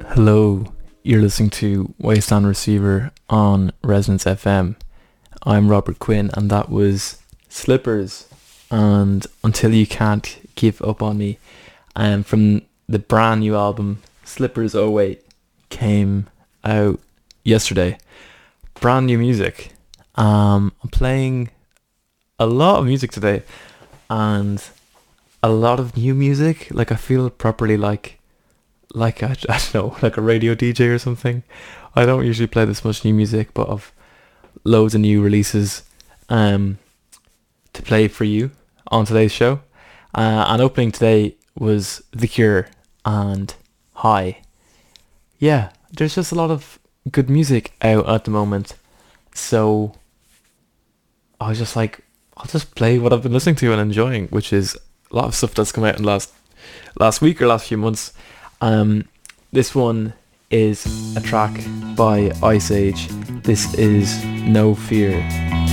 Hello, you're listening to Wasteland Receiver on Resonance FM. I'm Robert Quinn, and that was Slippers and Until You Can't Give Up on Me. From the brand new album Slippers Oh Wait, came out yesterday. Brand new music. I'm playing a lot of music today, and a lot of new music. Like I feel properly I don't know, like a radio DJ or something. I don't usually play this much new music, but I've loads of new releases um, to play for you on today's show. And opening today was The Cure and High. Yeah, there's just a lot of good music out at the moment. So I was just like, I'll just play what I've been listening to and enjoying, which is a lot of stuff that's come out in last week or last few months. This one is a track by Ice Age. This is No Fear.